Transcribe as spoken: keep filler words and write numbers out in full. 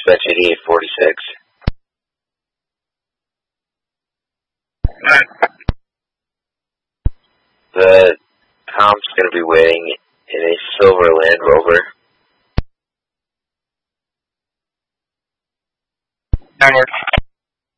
dispatch eighty-eight forty-six. The comp's going to be waiting in a silver Land Rover. Network.